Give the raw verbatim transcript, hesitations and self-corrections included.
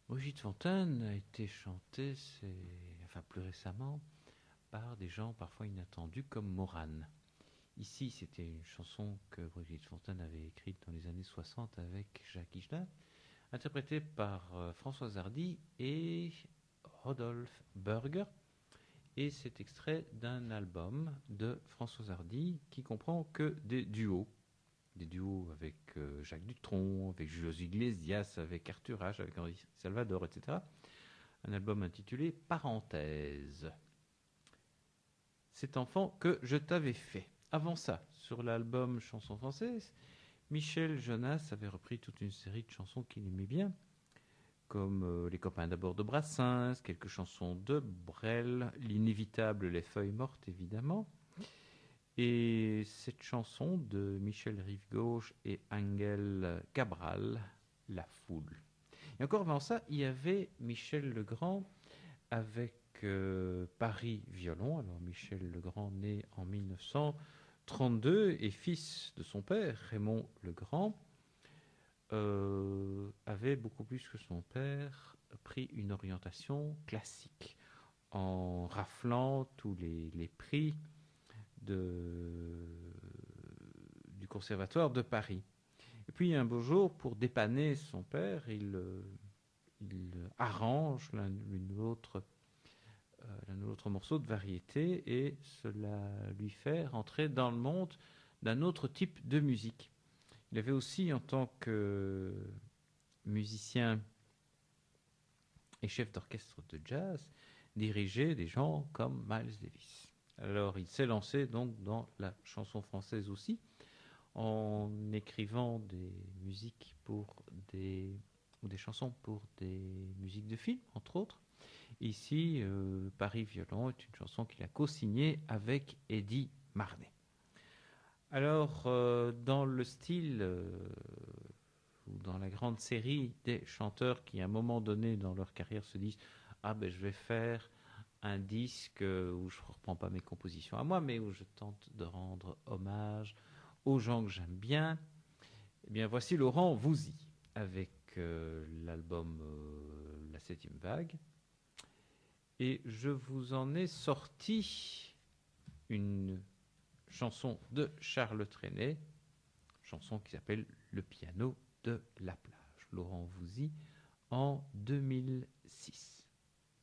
Brigitte Fontaine a été chantée, c'est, enfin plus récemment, par des gens parfois inattendus comme Morane. Ici, c'était une chanson que Brigitte Fontaine avait écrite dans les années soixante avec Jacques Higelin, interprétée par euh, Françoise Hardy et Rodolphe Burger. Et c'est extrait d'un album de Françoise Hardy qui comprend que des duos. Des duos avec euh, Jacques Dutronc, avec Julio Iglesias, avec Arthur H, avec Henri Salvador, et cetera. Un album intitulé Parenthèse. Cet enfant que je t'avais fait. Avant ça, sur l'album Chansons françaises, Michel Jonas avait repris toute une série de chansons qu'il aimait bien, comme euh, Les copains d'abord de Brassens, quelques chansons de Brel, l'inévitable Les feuilles mortes évidemment. Et cette chanson de Michel Rive-Gauche et Angel Cabral, La foule. Et encore avant ça, il y avait Michel Legrand avec euh, Paris Violon. Alors Michel Legrand, né en mille neuf cent trente-deux et fils de son père, Raymond Legrand, euh, avait beaucoup plus que son père pris une orientation classique en raflant tous les, les prix de, du Conservatoire de Paris. Et puis un beau jour, pour dépanner son père, il, il arrange l'un ou l'autre un autre morceau de variété et cela lui fait rentrer dans le monde d'un autre type de musique. Il avait aussi, en tant que musicien et chef d'orchestre de jazz, dirigé des gens comme Miles Davis. Alors il s'est lancé donc dans la chanson française aussi, en écrivant des musiques pour des ou des chansons pour des musiques de films, entre autres. Ici, euh, Paris Violon est une chanson qu'il a co-signée avec Eddie Marnet. Alors, euh, dans le style, euh, ou dans la grande série des chanteurs qui, à un moment donné dans leur carrière, se disent « Ah ben, je vais faire un disque où je ne reprends pas mes compositions à moi, mais où je tente de rendre hommage aux gens que j'aime bien. » Eh bien, voici Laurent Voulzy avec euh, l'album euh, La Septième Vague. Et je vous en ai sorti une chanson de Charles Trenet, chanson qui s'appelle Le piano de la plage. Laurent Voulzy en deux mille six.